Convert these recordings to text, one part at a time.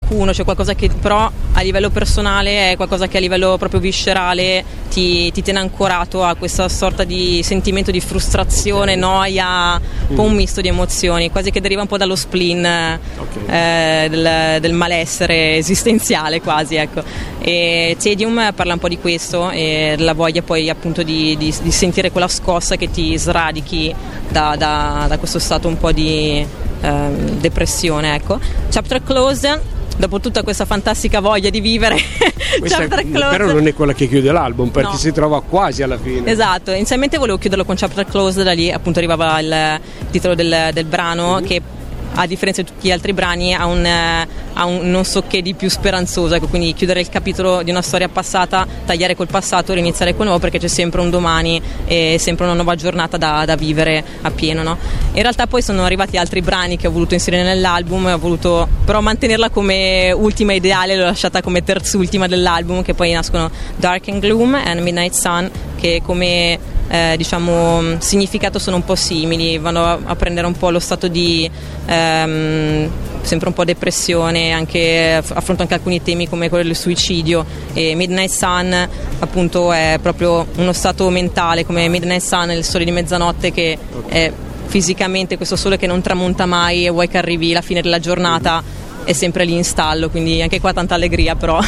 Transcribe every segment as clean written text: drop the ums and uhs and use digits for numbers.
qualcuno, cioè qualcosa che però a livello personale è qualcosa che a livello proprio viscerale ti tiene ancorato a questa sorta di sentimento di frustrazione, noia, un po' un misto di emozioni, quasi che deriva un po' dallo spleen, del malessere esistenziale quasi, ecco. E Tedium parla un po' di questo e della voglia poi appunto di sentire quella scossa che ti sradichi da questo stato un po' di depressione, ecco. Chapter Closed, dopo tutta questa fantastica voglia di vivere. Però non è quella che chiude l'album, perché no, si trova quasi alla fine. Esatto, inizialmente volevo chiuderlo con Chapter Closed, da lì appunto arrivava il titolo del brano, che a differenza di tutti gli altri brani ha un non so che di più speranzoso, ecco, quindi chiudere il capitolo di una storia passata, tagliare col passato, riniziare col nuovo, perché c'è sempre un domani e sempre una nuova giornata da vivere a pieno, no? In realtà poi sono arrivati altri brani che ho voluto inserire nell'album e ho voluto però mantenerla come ultima ideale, l'ho lasciata come terzultima dell'album, che poi nascono Dark and Gloom e Midnight Sun, che come diciamo significato sono un po' simili, vanno a prendere un po' lo stato di sempre un po' depressione, affronto anche alcuni temi come quello del suicidio, e Midnight Sun appunto è proprio uno stato mentale, come Midnight Sun, il sole di mezzanotte, che è fisicamente questo sole che non tramonta mai e vuoi che arrivi la fine della giornata, è sempre lì in stallo, quindi anche qua tanta allegria, però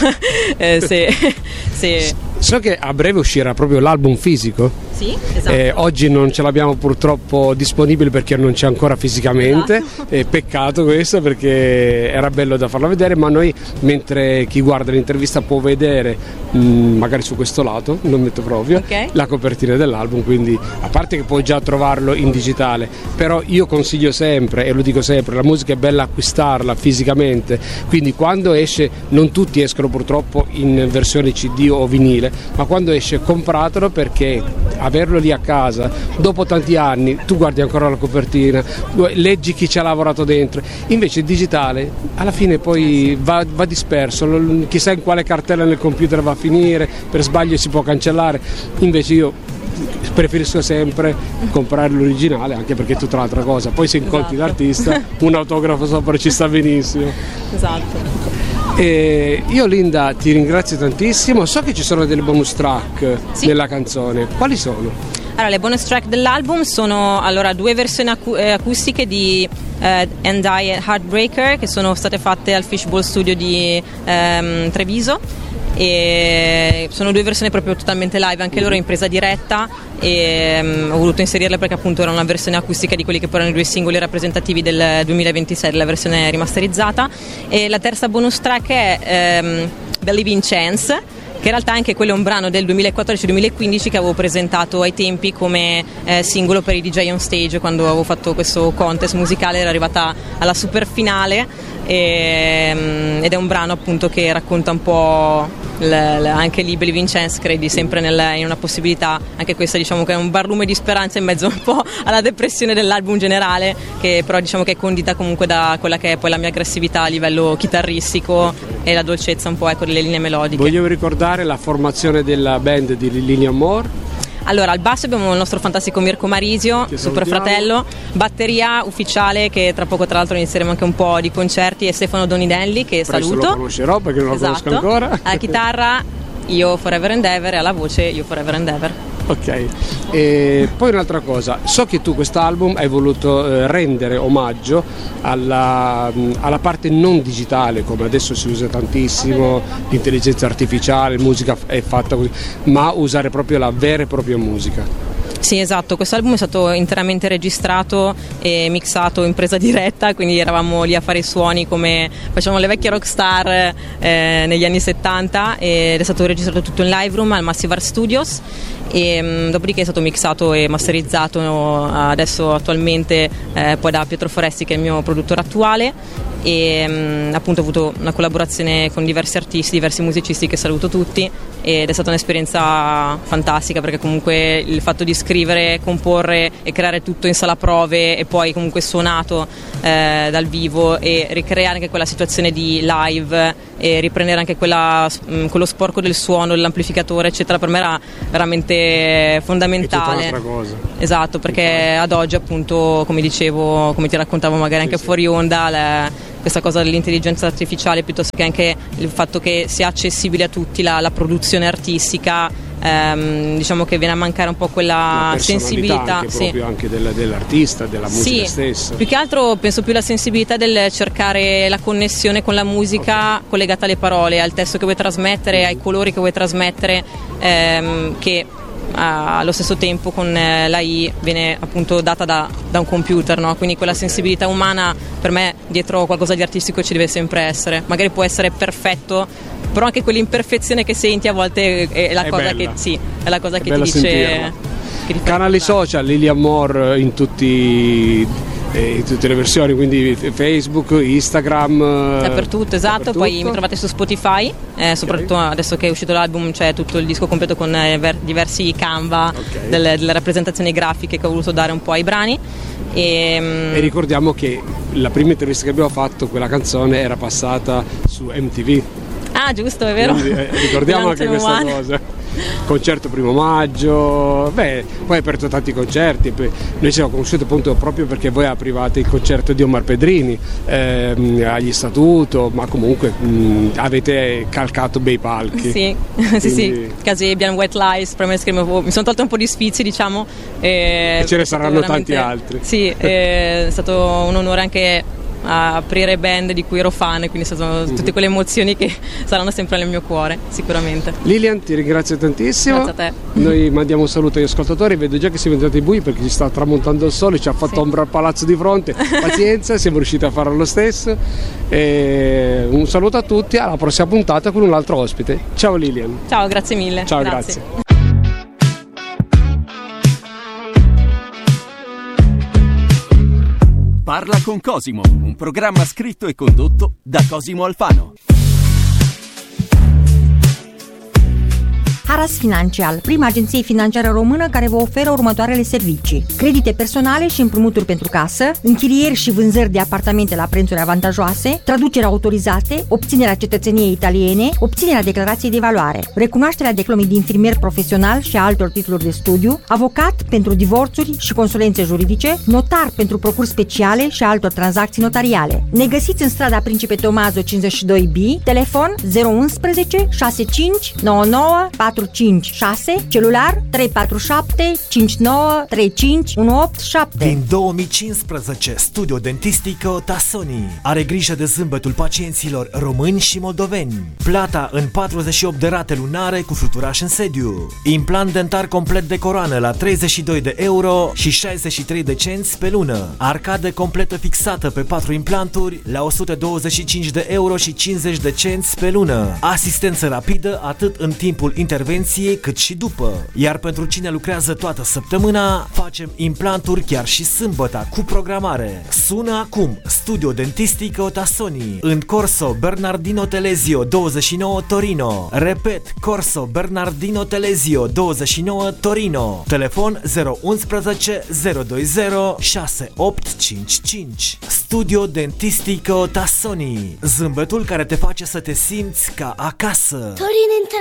se... So che a breve uscirà proprio l'album fisico. Sì, esatto. Oggi non ce l'abbiamo purtroppo disponibile perché non c'è ancora fisicamente, esatto. Peccato questo, perché era bello da farlo vedere, ma noi, mentre chi guarda l'intervista può vedere magari su questo lato, non metto proprio, la copertina dell'album, quindi a parte che puoi già trovarlo in digitale, però io consiglio sempre, e lo dico sempre, la musica è bella acquistarla fisicamente, quindi quando esce, non tutti escono purtroppo in versione CD o vinile, ma quando esce compratelo, perché averlo lì a casa dopo tanti anni tu guardi ancora la copertina, leggi chi ci ha lavorato dentro, invece il digitale alla fine poi va disperso, chissà in quale cartella nel computer va a finire, per sbaglio si può cancellare, invece io preferisco sempre comprare l'originale, anche perché è tutta un'altra cosa, poi se incontri l'artista un autografo sopra ci sta benissimo. Esatto. Io Linda ti ringrazio tantissimo, so che ci sono delle bonus track nella canzone, quali sono? Allora, le bonus track dell'album sono due versioni acustiche di And I e Heartbreaker, che sono state fatte al Fishbowl Studio di Treviso, e sono due versioni proprio totalmente live, anche loro in presa diretta, e ho voluto inserirle perché appunto era una versione acustica di quelli che poi erano i due singoli rappresentativi del 2026, della versione rimasterizzata. E la terza bonus track è Believe in Chance, che in realtà anche quello è un brano del 2014-2015 che avevo presentato ai tempi come singolo per i DJ on stage, quando avevo fatto questo contest musicale, era arrivata alla super finale, ed è un brano appunto che racconta un po' anche lì Believe in Chance, credi sempre in una possibilità, anche questa diciamo che è un barlume di speranza in mezzo un po' alla depressione dell'album generale, che però diciamo che è condita comunque da quella che è poi la mia aggressività a livello chitarristico e la dolcezza un po' delle linee melodiche. Voglio ricordare la formazione della band di Lilian Moore. Allora, al basso abbiamo il nostro fantastico Mirko Marisio, super fratello, batteria ufficiale, che tra poco tra l'altro inizieremo anche un po' di concerti, e Stefano Donidelli, che saluto. Lo conoscerò perché non lo conosco ancora. Alla chitarra io Forever and Ever, e alla voce io Forever and Ever. Ok, e poi un'altra cosa, so che tu quest'album hai voluto rendere omaggio alla parte non digitale, come adesso si usa tantissimo, l'intelligenza artificiale, musica è fatta così, ma usare proprio la vera e propria musica. Sì, esatto, questo album è stato interamente registrato e mixato in presa diretta, quindi eravamo lì a fare i suoni come facevano le vecchie rockstar negli anni 70, ed è stato registrato tutto in live room al Massive Art Studios, e dopodiché è stato mixato e masterizzato adesso attualmente poi da Pietro Foresti, che è il mio produttore attuale, e appunto ho avuto una collaborazione con diversi artisti, diversi musicisti che saluto tutti, ed è stata un'esperienza fantastica, perché comunque il fatto di scrivere, comporre e creare tutto in sala prove e poi comunque suonato dal vivo, e ricreare anche quella situazione di live e riprendere anche quello sporco del suono, dell'amplificatore eccetera, per me era veramente fondamentale. È tutta un'altra cosa. Esatto, perché ad oggi appunto, come dicevo, come ti raccontavo magari anche fuori onda, questa cosa dell'intelligenza artificiale, piuttosto che anche il fatto che sia accessibile a tutti la produzione artistica. Diciamo che viene a mancare un po' quella sensibilità anche, proprio anche dell'artista, della musica stessa. Più che altro penso più la sensibilità del cercare la connessione con la musica collegata alle parole, al testo che vuoi trasmettere, ai colori che vuoi trasmettere, che allo stesso tempo con l'AI viene appunto data da un computer, no? Quindi quella sensibilità umana, per me dietro qualcosa di artistico ci deve sempre essere. Magari può essere perfetto, però anche quell'imperfezione che senti a volte è la cosa bella. è la cosa che ti dice, che ti fa canali social Lilian More in tutte le versioni, quindi Facebook, Instagram, dappertutto, esatto. Poi mi trovate su Spotify, soprattutto adesso che è uscito l'album c'è tutto il disco completo con diversi canva delle rappresentazioni grafiche che ho voluto dare un po' ai brani. E ricordiamo che la prima intervista che abbiamo fatto, quella canzone era passata su MTV. Ah, giusto, è vero. Quindi, ricordiamo anche questa cosa. Concerto 1 maggio, poi hai aperto tanti concerti. Noi ci siamo conosciuti appunto proprio perché voi aprivate il concerto di Omar Pedrini agli Statuto, ma comunque avete calcato bei palchi. Sì, sì, Kasabian, White Lies, Primal Scream, mi sono tolto un po' di sfizi, diciamo. E ce ne saranno tanti altri. Sì, è stato un onore anche a aprire band di cui ero fan, quindi sono tutte quelle emozioni che saranno sempre nel mio cuore, sicuramente. Lilian, ti ringrazio tantissimo. Grazie a te. Noi mandiamo un saluto agli ascoltatori, vedo già che siamo entrati bui perché ci sta tramontando il sole, ci ha fatto ombra al palazzo di fronte. Pazienza, siamo riusciti a farlo lo stesso. E un saluto a tutti, alla prossima puntata con un altro ospite. Ciao Lilian. Ciao, grazie mille. Ciao, grazie. Parla con Cosimo, un programma scritto e condotto da Cosimo Alfano. Aras Financial, prima agenție financiară română care vă oferă următoarele servicii: credite personale și împrumuturi pentru casă, închirieri și vânzări de apartamente la prețuri avantajoase, traduceri autorizate, obținerea cetățeniei italiene, obținerea declarației de valoare, recunoașterea diplomei de infirmier profesional și a altor titluri de studiu, avocat pentru divorțuri și consulențe juridice, notar pentru procuri speciale și altor tranzacții notariale. Ne găsiți în strada Principe Tomazo 52B, telefon 011 65 99 456, celular 347 59 35 187. Din 2015, Studio Dentistico Tassoni are grijă de zâmbetul pacienților români și moldoveni. Plata în 48 de rate lunare cu fluturaș în sediu. Implant dentar complet de coroană la 32 de euro și 63 de cenți pe lună. Arcadă completă fixată pe 4 implanturi la 125 de euro și 50 de cenți pe lună. Asistență rapidă atât în timpul intervenției cât și după. Iar pentru cine lucrează toată săptămâna, facem implanturi chiar și sâmbăta cu programare. Sună acum Studio Dentistico Tassoni în Corso Bernardino Telesio 29 Torino. Repet, Corso Bernardino Telesio 29 Torino. Telefon 011 020 6855. Studio Dentistico Tassoni, zâmbetul care te face să te simți ca acasă.